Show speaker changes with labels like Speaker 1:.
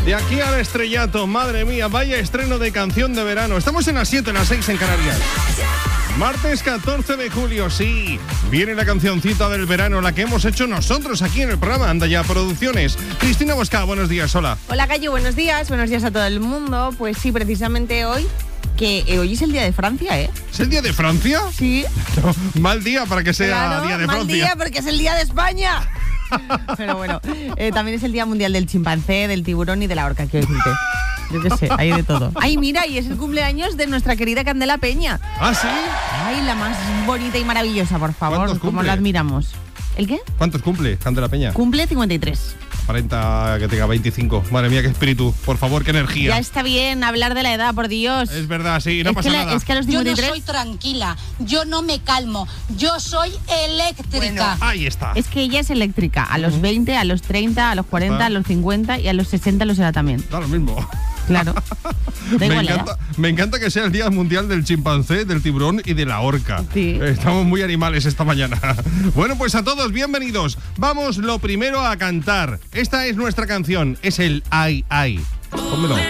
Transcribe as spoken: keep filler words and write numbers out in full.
Speaker 1: De aquí al estrellato, madre mía, vaya estreno de canción de verano. Estamos en las siete, en las seis en Canarias. Martes catorce de julio, sí. Viene la cancioncita del verano, la que hemos hecho nosotros aquí en el programa Anda Ya Producciones. Cristina Bosca, buenos días, hola.
Speaker 2: Hola, Cayo, buenos días. Buenos días a todo el mundo. Pues sí, precisamente hoy, que eh, hoy es el día de Francia, ¿eh?
Speaker 1: ¿Es el día de Francia?
Speaker 2: Sí.
Speaker 1: No, mal día para que sea
Speaker 2: Claro,
Speaker 1: día de
Speaker 2: mal
Speaker 1: Francia.
Speaker 2: día porque es el día de España. Pero bueno, eh, también es el Día Mundial del Chimpancé, del tiburón y de la orca, quiero decirte. Yo qué sé, hay de todo. Ay, mira, y es el cumpleaños de nuestra querida Candela Peña.
Speaker 1: ¿Ah, sí?
Speaker 2: Ay, la más bonita y maravillosa, por favor.
Speaker 1: ¿Cuántos
Speaker 2: Como
Speaker 1: cumple?
Speaker 2: la admiramos. ¿El qué?
Speaker 1: ¿Cuántos cumple Candela Peña?
Speaker 2: Cumple cincuenta y tres.
Speaker 1: Aparenta que tenga veinticinco. Madre mía, qué espíritu. Por favor, qué energía.
Speaker 2: Ya está bien hablar de la edad, por Dios.
Speaker 1: Es verdad, sí, no
Speaker 2: es
Speaker 1: pasa
Speaker 2: que la,
Speaker 1: nada.
Speaker 2: Es que a los
Speaker 3: Yo
Speaker 2: cincuenta y tres...
Speaker 3: no soy tranquila, yo no me calmo, yo soy eléctrica.
Speaker 2: Bueno,
Speaker 1: Ahí está.
Speaker 2: Es que ella es eléctrica. A los veinte, a los treinta, a los cuarenta, a los cincuenta y a los sesenta lo será también.
Speaker 1: Da lo mismo.
Speaker 2: Claro. Da
Speaker 1: Me
Speaker 2: igual la
Speaker 1: encanta,
Speaker 2: edad.
Speaker 1: me encanta que sea el Día Mundial del Chimpancé, del Tiburón y de la Orca.
Speaker 2: Sí.
Speaker 1: Estamos muy animales esta mañana. Bueno, pues a todos, bienvenidos. Vamos lo primero a cantar. Esta es nuestra canción, es el Ay Ay. Pónmelo.